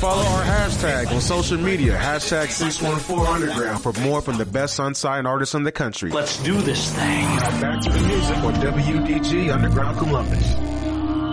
follow our hashtag on social media, hashtag 614 Underground, for more from the best unsigned artists in the country. Let's do this thing. Now back to the music on WDG Underground Columbus.